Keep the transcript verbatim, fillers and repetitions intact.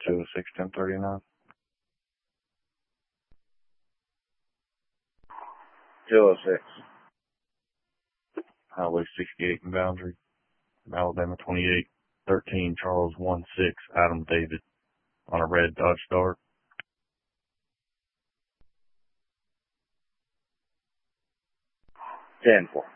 two oh six, ten thirty-nine. two oh six. Highway sixty-eight in Boundary, Alabama twenty-eight thirteen, Charles one six, Adam David, on a red Dodge Dart. ten four.